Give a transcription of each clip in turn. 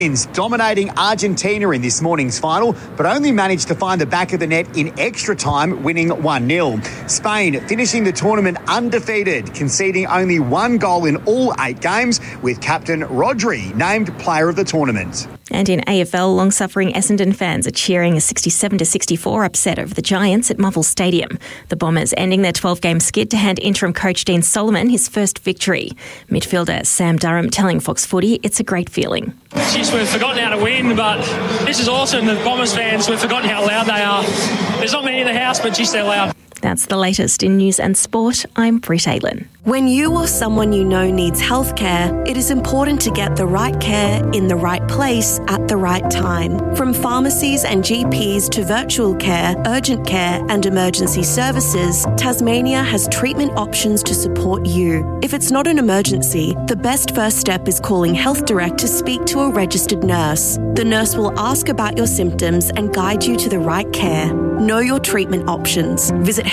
Dominating Argentina in this morning's final, but only managed to find the back of the net in extra time, winning 1-0. Spain finishing the tournament undefeated, conceding only one goal in all 8 games, with captain Rodri named player of the tournament. And in AFL, long-suffering Essendon fans are cheering a 67-64 upset over the Giants at Marvel Stadium. The Bombers ending their 12-game skid to hand interim coach Dean Solomon his first victory. Midfielder Sam Durham telling Fox Footy it's a great feeling. Jeez, we've forgotten how to win, but this is awesome. The Bombers fans, we've forgotten how loud they are. There's not many in the house, but geez, they're loud. That's the latest in news and sport. I'm Britt Aylin. When you or someone you know needs healthcare, it is important to get the right care in the right place at the right time. From pharmacies and GPs to virtual care, urgent care and emergency services, Tasmania has treatment options to support you. If it's not an emergency, the best first step is calling Health Direct to speak to a registered nurse. The nurse will ask about your symptoms and guide you to the right care. Know your treatment options. Visit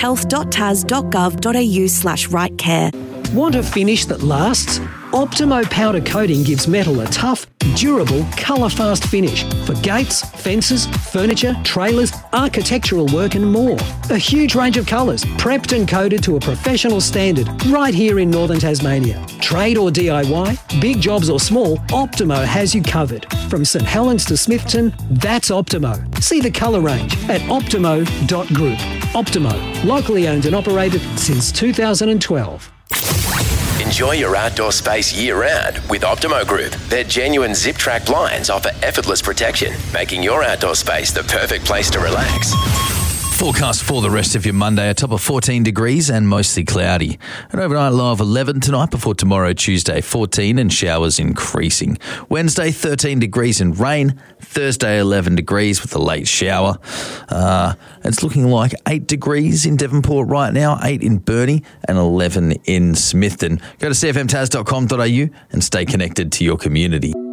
health.tas.gov.au/rightcare. Want a finish that lasts? Optimo powder coating gives metal a tough, durable, colour-fast finish for gates, fences, furniture, trailers, architectural work and more. A huge range of colours, prepped and coated to a professional standard right here in northern Tasmania. Trade or DIY, big jobs or small, Optimo has you covered. From St Helens to Smithton, that's Optimo. See the colour range at optimo.group. Optimo, locally owned and operated since 2012. Enjoy your outdoor space year-round with Optimo Group. Their genuine zip-track blinds offer effortless protection, making your outdoor space the perfect place to relax. Forecast for the rest of your Monday, a top of 14 degrees and mostly cloudy. An overnight low of 11 tonight before tomorrow, Tuesday, 14 and showers increasing. Wednesday, 13 degrees and rain. Thursday, 11 degrees with a late shower. It's looking like 8 degrees in Devonport right now, 8 in Burnie and 11 in Smithton. Go to cfmtas.com.au and stay connected to your community.